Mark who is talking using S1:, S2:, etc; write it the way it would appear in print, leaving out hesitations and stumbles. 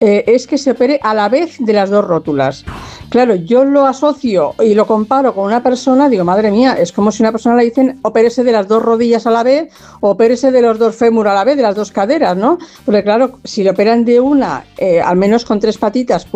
S1: es que se opere a la vez de las dos rótulas. Claro, yo lo asocio y lo comparo con una persona, digo, madre mía, es como si una persona le dicen opérese de las dos rodillas a la vez o opérese de los dos fémur a la vez, de las dos caderas, ¿no? Porque claro, si le operan de una, al menos con tres patitas,